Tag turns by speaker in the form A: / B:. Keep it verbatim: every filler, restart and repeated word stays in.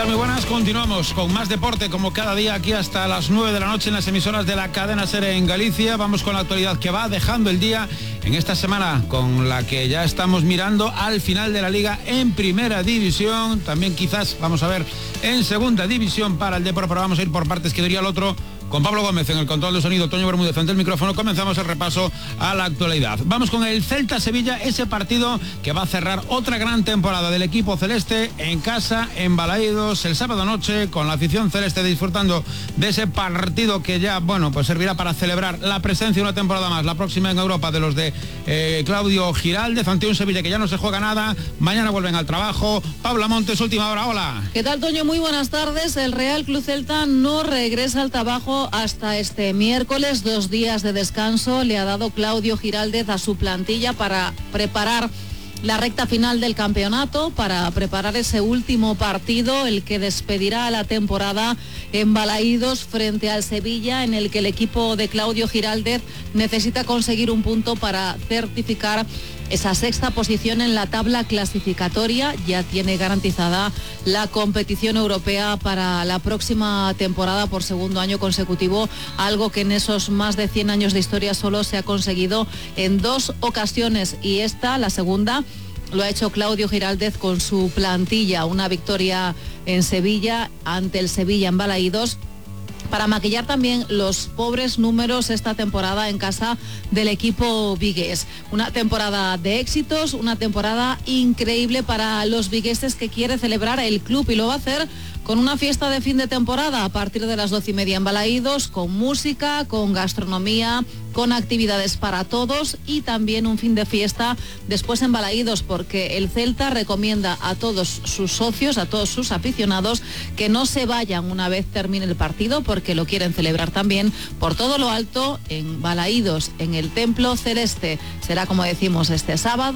A: tal? Muy buenas, continuamos con más deporte como cada día aquí hasta las nueve de la noche en las emisoras de la cadena SER en Galicia. Vamos con la actualidad que va dejando el día en esta semana con la que ya estamos mirando al final de la liga en primera división. También quizás vamos a ver en segunda división para el Depor, pero vamos a ir por partes, que diría el otro. Con Pablo Gómez en el control de sonido, Toño Bermúdez ante el micrófono, comenzamos el repaso a la actualidad. Vamos con el Celta-Sevilla, ese partido que va a cerrar otra gran temporada del equipo celeste en casa, en Balaídos, el sábado noche, con la afición celeste disfrutando de ese partido que ya, bueno, pues servirá para celebrar la presencia una temporada más, la próxima en Europa, de los de eh, Claudio Giraldez, ante un Sevilla que ya no se juega nada. Mañana vuelven al trabajo. Paula Montes, última hora, hola.
B: ¿Qué tal, Toño? Muy buenas tardes. El Real Club Celta no regresa al trabajo hasta este miércoles. Dos días de descanso le ha dado Claudio Giraldez a su plantilla para preparar la recta final del campeonato, para preparar ese último partido, el que despedirá la temporada en Balaídos frente al Sevilla, en el que el equipo de Claudio Giraldez necesita conseguir un punto para certificar esa sexta posición en la tabla clasificatoria. Ya tiene garantizada la competición europea para la próxima temporada por segundo año consecutivo, algo que en esos más de cien años de historia solo se ha conseguido en dos ocasiones, y esta, la segunda, lo ha hecho Claudio Giraldez con su plantilla. Una victoria en Sevilla ante el Sevilla en Balaídos, para maquillar también los pobres números esta temporada en casa del equipo vigués. Una temporada de éxitos, una temporada increíble para los vigueses, que quiere celebrar el club, y lo va a hacer con una fiesta de fin de temporada a partir de las doce y media en Balaídos, con música, con gastronomía, con actividades para todos, y también un fin de fiesta después en Balaídos, porque el Celta recomienda a todos sus socios, a todos sus aficionados, que no se vayan una vez termine el partido, porque lo quieren celebrar también por todo lo alto en Balaídos, en el Templo Celeste. Será, como decimos, este sábado.